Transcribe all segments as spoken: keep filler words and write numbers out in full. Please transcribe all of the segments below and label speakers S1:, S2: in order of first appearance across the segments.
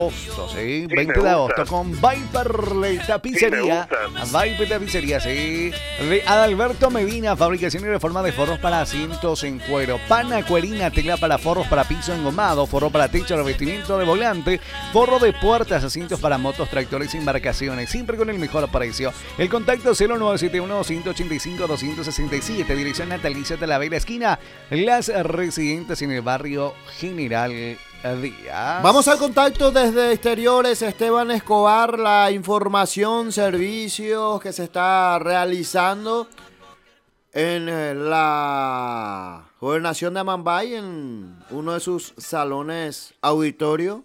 S1: Agosto, ¿sí?
S2: Sí,
S1: veinte
S2: me
S1: de
S2: gusta.
S1: agosto con Viper Tapicería.
S2: Sí, me
S1: Viper Tapicería, sí. De Adalberto Medina, fabricación y reforma de forros para asientos en cuero. Panacuerina, tela para forros para piso engomado, forro para techo, revestimiento de volante, forro de puertas, asientos para motos, tractores y embarcaciones. Siempre con el mejor precio. El contacto cero nueve siete uno, ciento ochenta y cinco, doscientos sesenta y siete. Dirección Natalicia Talavera, esquina Las Residentes, en el barrio General Díaz.
S3: Vamos al contacto desde exteriores, Esteban Escobar, la información, servicios que se está realizando en eh, la gobernación de Amambay, en uno de sus salones auditorio,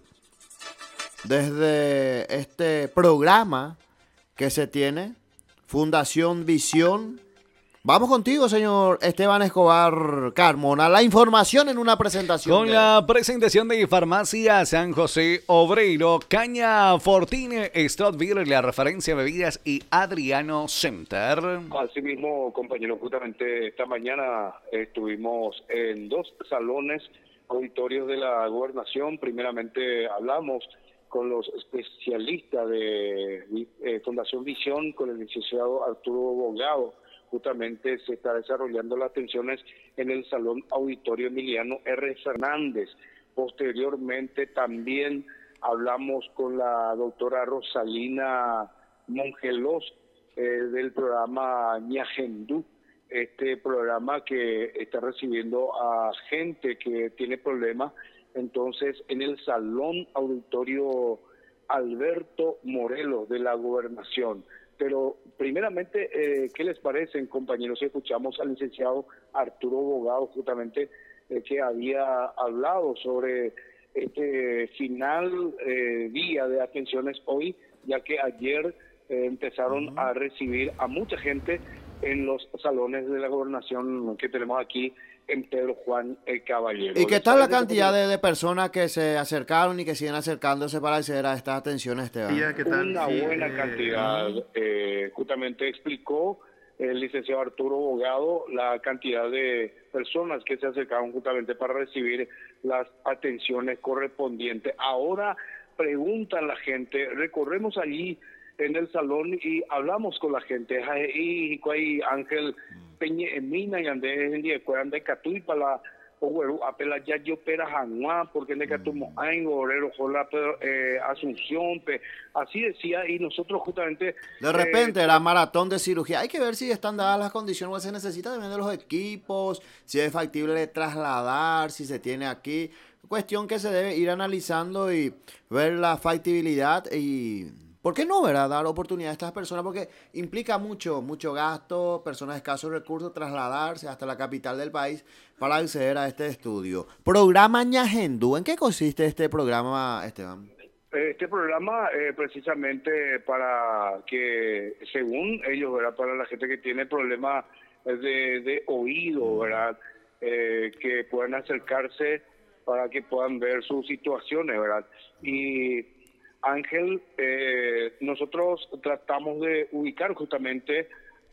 S3: desde este programa que se tiene, Fundación Visión. Vamos contigo, señor Esteban Escobar Carmona. La información en una presentación.
S1: Con
S3: de...
S1: la presentación de Farmacia San José Obrero, Caña Fortine, Stoutville, la referencia de bebidas y Adriano Center.
S2: Así mismo, compañero, justamente esta mañana estuvimos en dos salones auditorios de la gobernación. Primeramente hablamos con los especialistas de eh, Fundación Visión, con el licenciado Arturo Bogado. Justamente se está desarrollando las atenciones en el Salón Auditorio Emiliano R. Fernández. Posteriormente también hablamos con la doctora Rosalina Mongelos eh, del programa Ñagendú, este programa que está recibiendo a gente que tiene problemas. Entonces, en el Salón Auditorio Alberto Morelos de la Gobernación. Pero primeramente, eh, ¿qué les parecen, compañeros? Escuchamos al licenciado Arturo Bogado, justamente, eh, que había hablado sobre este final eh, día de atenciones hoy, ya que ayer eh, empezaron uh-huh. a recibir a mucha gente en los salones de la gobernación que tenemos aquí en Pedro Juan el Caballero.
S3: ¿Y qué tal la cantidad de, de personas que se acercaron y que siguen acercándose para acceder a estas atenciones, Esteban?
S2: Sí, ¿qué tal? Una sí, buena eh, cantidad. Eh, justamente explicó el licenciado Arturo Bogado la cantidad de personas que se acercaron justamente para recibir las atenciones correspondientes. Ahora preguntan la gente, recorremos allí en el salón y hablamos con la gente. Y hay Ángel Peña Mina y Andrés en día de Catuy para la o apela ya yo pera Januá porque en el Catumo hay obrero jola Asunción, así decía, y nosotros justamente
S3: de repente eh, la maratón de cirugía, hay que ver si están dadas las condiciones, se necesita también de los equipos, si es factible trasladar, si se tiene aquí, cuestión que se debe ir analizando y ver la factibilidad y ¿por qué no, verdad? Dar oportunidad a estas personas, porque implica mucho, mucho gasto, personas de escasos recursos, trasladarse hasta la capital del país para acceder a este estudio. Programa Ñagendú, ¿en qué consiste este programa, Esteban?
S2: Este programa eh, precisamente para que, según ellos, ¿verdad? Para la gente que tiene problemas de, de oído, ¿verdad? Eh, que puedan acercarse para que puedan ver sus situaciones, ¿verdad? Y Ángel, eh, nosotros tratamos de ubicar justamente,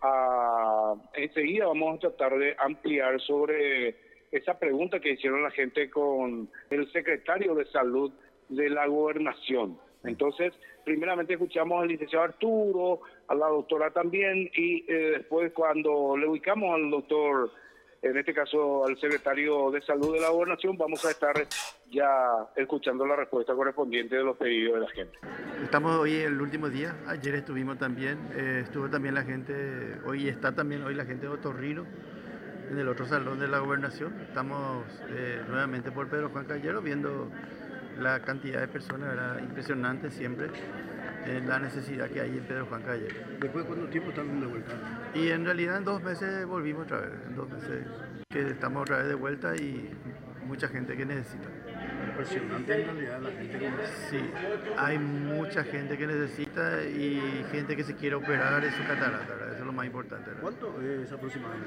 S2: a, enseguida vamos a tratar de ampliar sobre esa pregunta que hicieron la gente con el secretario de Salud de la Gobernación. Entonces, primeramente escuchamos al licenciado Arturo, a la doctora también, y eh, después cuando le ubicamos al doctor, en este caso al secretario de Salud de la Gobernación, vamos a estar ya escuchando la respuesta correspondiente de los pedidos de la gente.
S4: Estamos hoy el último día, ayer estuvimos también, eh, estuvo también la gente, hoy está también hoy la gente de Otorrino, en el otro salón de la Gobernación. Estamos eh, nuevamente por Pedro Juan Caballero viendo la cantidad de personas, ¿verdad? Impresionante siempre, eh, la necesidad que hay en Pedro Juan Caballero.
S5: ¿Después de cuánto tiempo están de vuelta?
S4: Y en realidad en dos meses volvimos otra vez, en dos meses que estamos otra vez de vuelta y mucha gente que necesita.
S5: Impresionante en realidad la gente que
S4: Sí, hay mucha gente que necesita y gente que se quiere operar de su catarata, ¿verdad? Eso es lo más importante, ¿verdad?
S5: ¿Cuánto es aproximadamente?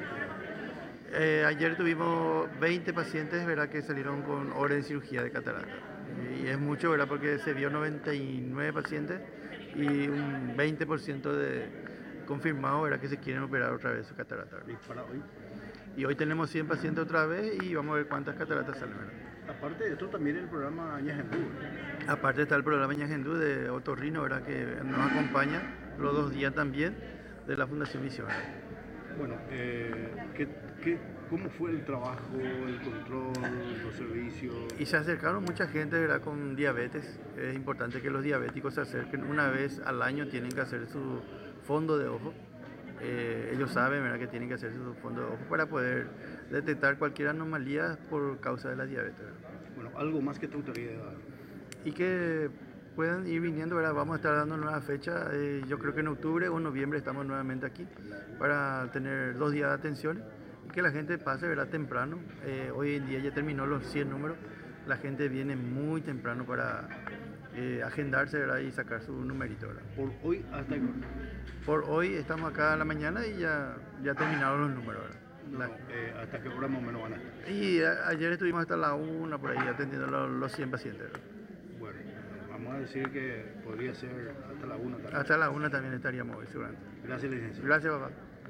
S4: Eh, ayer tuvimos veinte pacientes, ¿verdad? Que salieron con orden de cirugía de catarata. Y es mucho, ¿verdad? Porque se vio noventa y nueve pacientes y un veinte por ciento de confirmado, ¿verdad? Que se quieren operar otra vez su catarata, ¿verdad?
S5: ¿Y para hoy?
S4: Y hoy tenemos cien pacientes otra vez y vamos a ver cuántas cataratas salen, ¿verdad?
S5: Aparte de esto, también el programa Ñajendú.
S4: Aparte está el programa Ñajendú de Otorrino, ¿verdad? Que nos acompaña los dos días también de la Fundación Visión.
S5: Bueno, eh, ¿qué, qué, ¿cómo fue el trabajo, el control, los servicios?
S4: Y se acercaron mucha gente, ¿verdad? Con diabetes. Es importante que los diabéticos se acerquen. Una vez al año tienen que hacer su fondo de ojo. Eh, ellos saben, ¿verdad?, que tienen que hacer su fondo de ojo para poder detectar cualquier anomalía por causa de la diabetes, ¿verdad?
S5: Bueno, algo más que te gustaría dar.
S4: Y que puedan ir viniendo, ¿verdad? Vamos a estar dando nueva fecha. Eh, yo creo que en octubre o noviembre estamos nuevamente aquí para tener dos días de atención y que la gente pase, ¿verdad?, temprano. Eh, hoy en día ya terminó los cien números. La gente viene muy temprano para eh, agendarse, ¿verdad?, y sacar su numerito, ¿verdad?
S5: Por hoy hasta el...
S4: Por hoy estamos acá a la mañana y ya, ya terminaron los números, ¿verdad?
S5: No,
S4: La-
S5: eh, ¿hasta qué hora más o menos van a estar?
S4: y a- ayer estuvimos hasta la una por ahí atendiendo los, los cien pacientes, ¿verdad?
S5: Bueno, vamos a decir que podría ser hasta la una también.
S4: Hasta la una también estaríamos hoy, seguramente.
S5: Gracias, licenciado.
S4: Gracias, papá.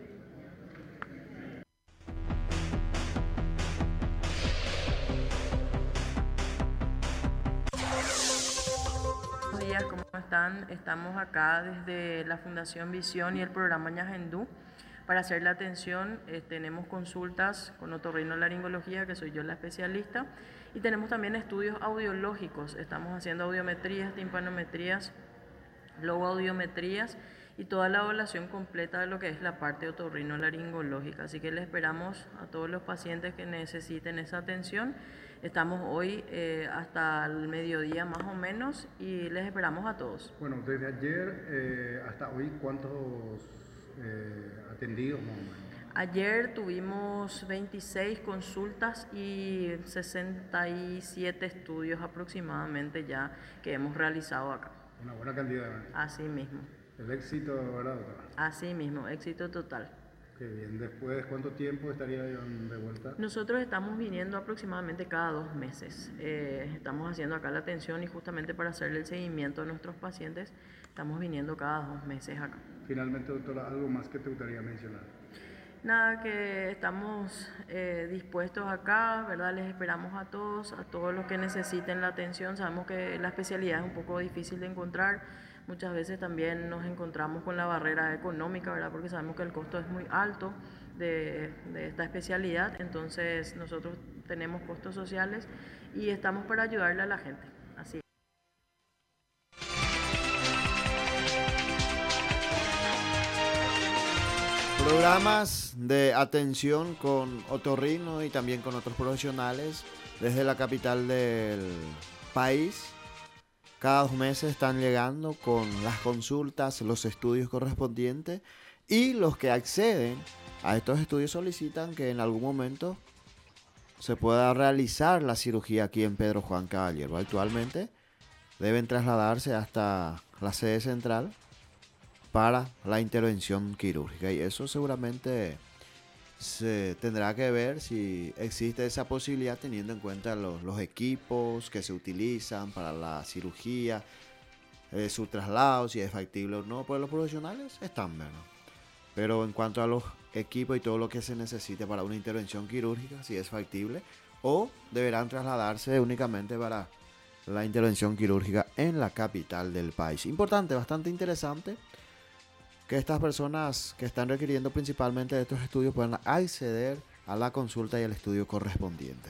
S6: Buenos días, ¿cómo están? Estamos acá desde la Fundación Visión y el programa Ñajendú para hacer la atención. Eh, tenemos consultas con otorrinolaringología, que soy yo la especialista, y tenemos también estudios audiológicos. Estamos haciendo audiometrías, timpanometrías, logoaudiometrías y toda la evaluación completa de lo que es la parte otorrinolaringológica. Así que les esperamos a todos los pacientes que necesiten esa atención. Estamos hoy eh, hasta el mediodía más o menos y les esperamos a todos.
S5: Bueno, desde ayer eh, hasta hoy, ¿cuántos eh, atendidos más o menos?
S6: Ayer tuvimos veintiséis consultas y sesenta y siete estudios aproximadamente ya que hemos realizado acá.
S5: Una buena cantidad.
S6: Así mismo,
S5: El éxito, ¿verdad, doctora?
S6: así mismo, éxito total.
S5: Qué bien. Después, ¿cuánto tiempo estarían de vuelta?
S6: Nosotros estamos viniendo aproximadamente cada dos meses. Eh, estamos haciendo acá la atención y justamente para hacerle el seguimiento a nuestros pacientes, estamos viniendo cada dos meses acá.
S5: Finalmente, doctora, ¿algo más que te gustaría mencionar?
S6: Nada, que estamos eh, dispuestos acá, ¿verdad? Les esperamos a todos, a todos los que necesiten la atención. Sabemos que la especialidad es un poco difícil de encontrar. Muchas veces también nos encontramos con la barrera económica, ¿verdad? Porque sabemos que el costo es muy alto de, de esta especialidad. Entonces nosotros tenemos costos sociales y estamos para ayudarle a la gente. Así.
S3: Programas de atención con otorrino y también con otros profesionales desde la capital del país. Cada dos meses están llegando con las consultas, los estudios correspondientes, y los que acceden a estos estudios solicitan que en algún momento se pueda realizar la cirugía aquí en Pedro Juan Caballero. Actualmente deben trasladarse hasta la sede central para la intervención quirúrgica, y eso seguramente se tendrá que ver si existe esa posibilidad teniendo en cuenta los, los equipos que se utilizan para la cirugía, eh, su traslado, si es factible o no. Pues los profesionales están, ¿verdad? Pero en cuanto a los equipos y todo lo que se necesite para una intervención quirúrgica, si es factible, o deberán trasladarse únicamente para la intervención quirúrgica en la capital del país. Importante, bastante interesante que estas personas que están requiriendo principalmente de estos estudios puedan acceder a la consulta y al estudio correspondiente.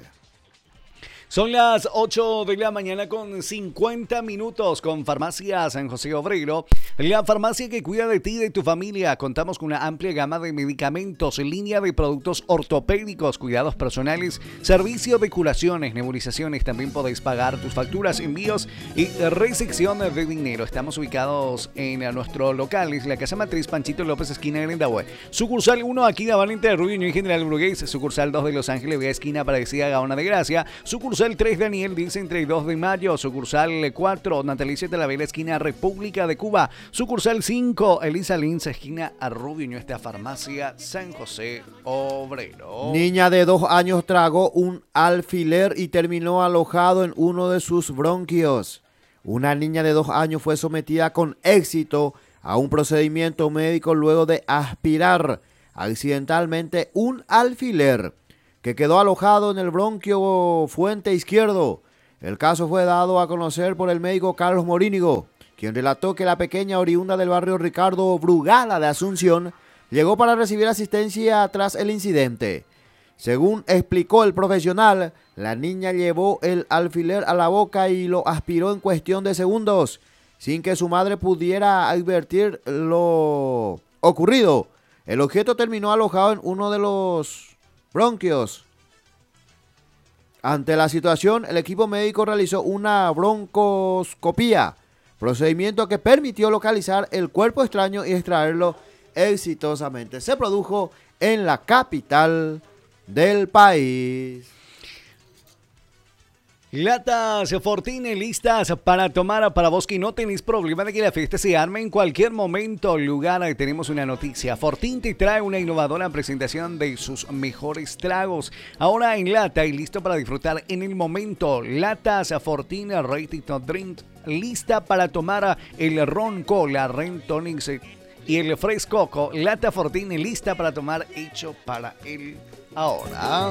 S1: Son las ocho de la mañana con cincuenta minutos con Farmacia San José Obrero, la farmacia que cuida de ti y de tu familia. Contamos con una amplia gama de medicamentos, línea de productos ortopédicos, cuidados personales, servicio de curaciones, nebulizaciones. También podéis pagar tus facturas, envíos y recepción de dinero. Estamos ubicados en nuestro local, es la Casa Matriz Panchito López, esquina de Lendahue. Sucursal uno, aquí de Valente de Rubio y General Brugués. Sucursal dos de Los Ángeles, vía esquina parecida a Gaona de Gracia. Sucursal tres, Daniel Dice, entre dos de mayo. Sucursal cuatro, Natalicia Talavera, esquina República de Cuba. Sucursal cinco, Elisa Lins, esquina a Rubio, nuestra farmacia San José Obrero.
S3: Niña de dos años tragó un alfiler y terminó alojado en uno de sus bronquios. Una niña de dos años fue sometida con éxito a un procedimiento médico luego de aspirar accidentalmente un alfiler que quedó alojado en el bronquio fuente izquierdo. El caso fue dado a conocer por el médico Carlos Morínigo, quien relató que la pequeña oriunda del barrio Ricardo Brugada de Asunción llegó para recibir asistencia tras el incidente. Según explicó el profesional, la niña llevó el alfiler a la boca y lo aspiró en cuestión de segundos, sin que su madre pudiera advertir lo ocurrido. El objeto terminó alojado en uno de los bronquios. Ante la situación, el equipo médico realizó una broncoscopía, procedimiento que permitió localizar el cuerpo extraño y extraerlo exitosamente. Se produjo en la capital del país.
S1: Latas Fortini listas para tomar para vos que no tenéis problema de que la fiesta se arme en cualquier momento o lugar. Tenemos una noticia. Fortini te trae una innovadora presentación de sus mejores tragos. Ahora en lata y listo para disfrutar en el momento. Latas Fortini Ready to Drink lista para tomar el ron cola, Ren Tonic y el fresco coco. Lata Fortini lista para tomar, hecho para el ahora.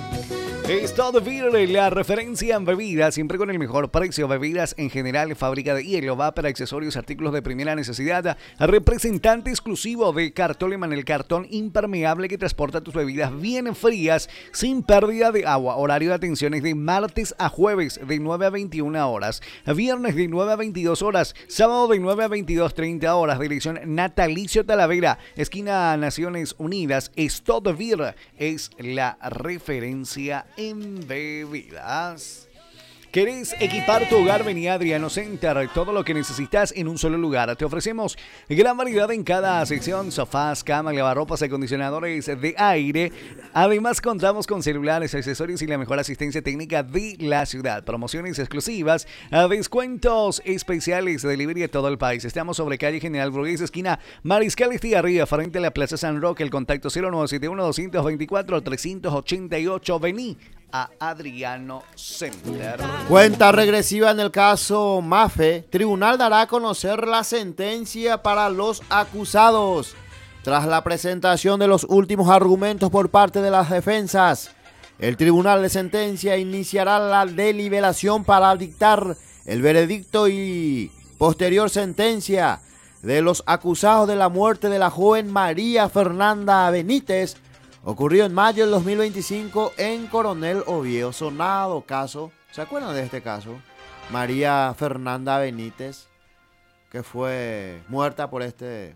S1: Stoudt Beer, la referencia en bebidas, siempre con el mejor precio. Bebidas en general, fábrica de hielo, vapor, accesorios, artículos de primera necesidad. Representante exclusivo de Cartoleman, el cartón impermeable que transporta tus bebidas bien frías, sin pérdida de agua. Horario de atención es de martes a jueves, de nueve a veintiuna horas. Viernes de nueve a veintidós horas. Sábado de nueve a veintidós treinta horas. Dirección Natalicio Talavera, esquina Naciones Unidas. Stoudt Beer es la referencia en bebidas. ¿Querés equipar tu hogar? Vení a Adriano Center. Todo lo que necesitas en un solo lugar. Te ofrecemos gran variedad en cada sección: sofás, camas, lavarropas, acondicionadores de aire. Además, contamos con celulares, accesorios y la mejor asistencia técnica de la ciudad. Promociones exclusivas, descuentos especiales, delivery a todo el país. Estamos sobre calle General Burgués, esquina Mariscal Estigarribia, frente a la Plaza San Roque. El contacto cero nueve siete uno, dos dos cuatro, tres ocho ocho. Vení a Adriano Center.
S3: Cuenta regresiva en el caso Mafe. Tribunal dará a conocer la sentencia para los acusados. Tras la presentación de los últimos argumentos por parte de las defensas, el Tribunal de Sentencia iniciará la deliberación para dictar el veredicto y posterior sentencia de los acusados de la muerte de la joven María Fernanda Benítez, ocurrió en mayo del dos mil veinticinco en Coronel Oviedo. Sonado caso. ¿Se acuerdan de este caso? María Fernanda Benítez, que fue muerta por este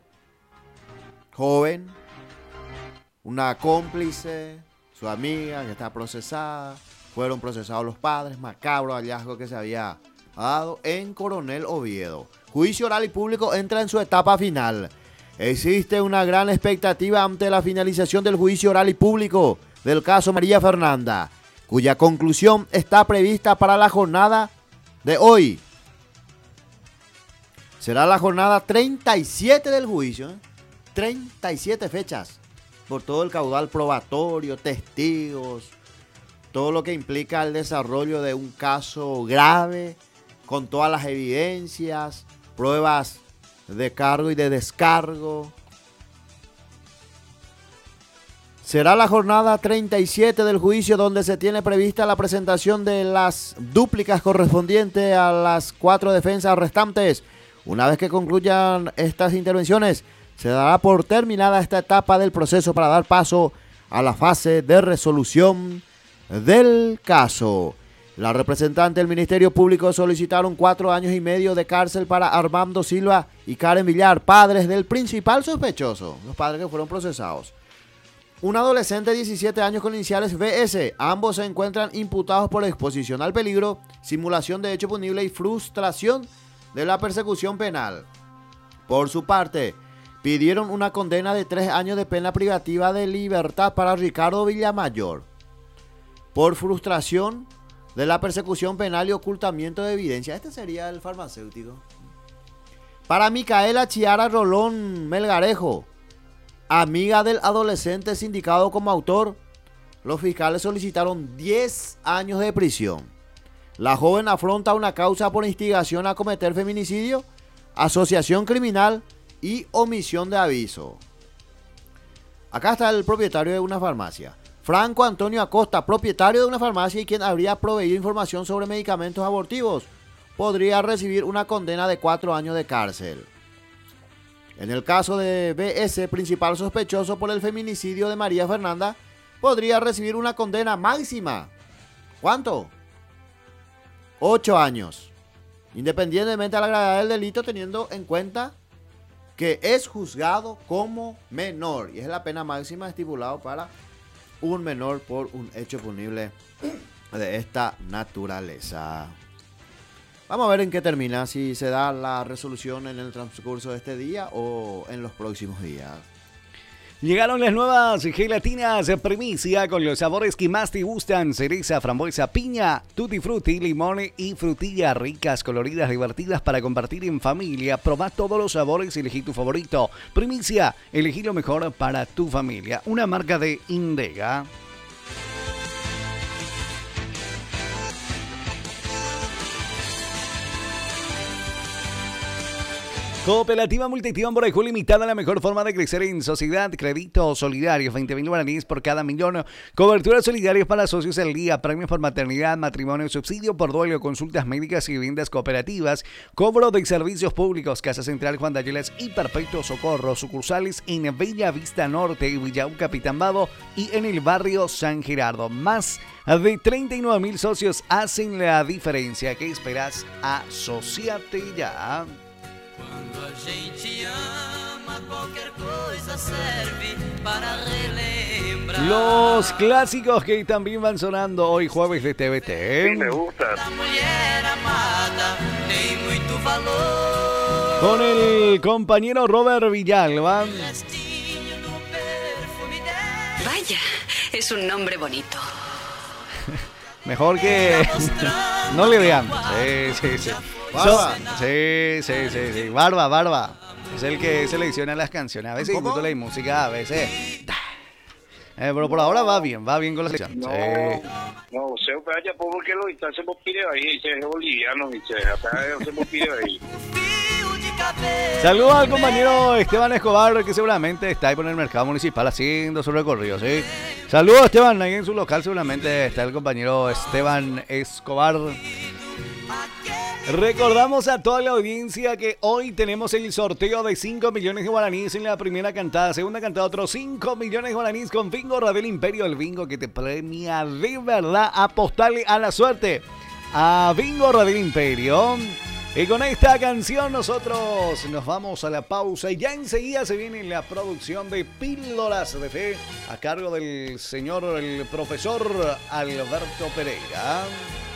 S3: joven, una cómplice, su amiga, que está procesada. Fueron procesados los padres. Macabro hallazgo que se había dado en Coronel Oviedo. Juicio oral y público entra en su etapa final. Existe una gran expectativa ante la finalización del juicio oral y público del caso María Fernanda, cuya conclusión está prevista para la jornada de hoy. Será la jornada treinta y siete del juicio, ¿eh? treinta y siete fechas, por todo el caudal probatorio, testigos, todo lo que implica el desarrollo de un caso grave, con todas las evidencias, pruebas de cargo y de descargo. Será la jornada treinta y siete del juicio, donde se tiene prevista la presentación de las dúplicas correspondientes a las cuatro defensas restantes. Una vez que concluyan estas intervenciones, se dará por terminada esta etapa del proceso para dar paso a la fase de resolución del caso. La representante del Ministerio Público solicitaron cuatro años y medio de cárcel para Armando Silva y Karen Villar, padres del principal sospechoso, los padres que fueron procesados. Un adolescente de diecisiete años con iniciales B S, ambos se encuentran imputados por exposición al peligro, simulación de hecho punible y frustración de la persecución penal. Por su parte, pidieron una condena de tres años de pena privativa de libertad para Ricardo Villamayor por frustración de la persecución penal y ocultamiento de evidencia. Este sería el farmacéutico. Para Micaela Chiara Rolón Melgarejo, amiga del adolescente sindicado como autor, los fiscales solicitaron diez años de prisión. La joven afronta una causa por instigación a cometer feminicidio, asociación criminal y omisión de aviso. Acá está el propietario de una farmacia. Franco Antonio Acosta, propietario de una farmacia y quien habría proveído información sobre medicamentos abortivos, podría recibir una condena de cuatro años de cárcel. En el caso de B S, principal sospechoso por el feminicidio de María Fernanda, podría recibir una condena máxima. ¿Cuánto? Ocho años. Independientemente de la gravedad del delito, teniendo en cuenta que es juzgado como menor. Y es la pena máxima estipulada para un menor por un hecho punible de esta naturaleza. Vamos a ver en qué termina, si se da la resolución en el transcurso de este día o en los próximos días.
S1: Llegaron las nuevas gelatinas Primicia con los sabores que más te gustan: cereza, frambuesa, piña, tutti frutti, limón y frutilla. Ricas, coloridas, divertidas para compartir en familia. Probá todos los sabores y elegí tu favorito. Primicia, elegí lo mejor para tu familia. Una marca de Indega. Cooperativa Multitión Borajú Limitada, la mejor forma de crecer en sociedad. Créditos solidarios, veinte mil guaraníes por cada millón. Coberturas solidarias para socios al día. Premios por maternidad, matrimonio, subsidio por duelo, consultas médicas y viviendas cooperativas. Cobro de servicios públicos. Casa Central Juan Dayelas y Perpetuo Socorro. Sucursales en Bella Vista Norte y Villauca Pitambado y en el barrio San Gerardo. Más de treinta y nueve mil socios hacen la diferencia. ¿Qué esperas? Asociate ya.
S7: Quando a gente ama, qualquer coisa serve para relembrar.
S1: Los clásicos que también van sonando hoy jueves de T V T.
S2: Sí, me gusta.
S7: A mulher amada tem muito valor.
S1: Con el compañero Robert Villalba.
S7: Restinho do perfume dela.
S8: Vaya, es un nombre bonito.
S1: Mejor que no le vean. Sí, sí, sí.
S3: Barba.
S1: So- sí, sí, sí, sí. Barba, Barba. Es el que selecciona las canciones. A veces
S3: ¿Cómo?
S1: discuto la música, a veces. Eh, pero por ahora va bien, va bien con la selección.
S2: No,
S1: Sí.
S2: no, se vaya porque lo está se pide ahí, se es boliviano y se até se pide ahí.
S7: Fio de cabelo.
S1: Saludos al compañero Esteban Escobar, que seguramente está ahí por el mercado municipal haciendo su recorrido, ¿sí? Saludos, Esteban, ahí en su local seguramente está el compañero Esteban Escobar. Recordamos a toda la audiencia que hoy tenemos el sorteo de cinco millones de guaraníes en la primera cantada. Segunda cantada, otros cinco millones de guaraníes con Bingo Radel Imperio, el bingo que te premia de verdad. Apostale a la suerte a Bingo Radel Imperio. Y con esta canción nosotros nos vamos a la pausa y ya enseguida se viene la producción de Píldoras de Fe a cargo del señor, el profesor Alberto Pereira.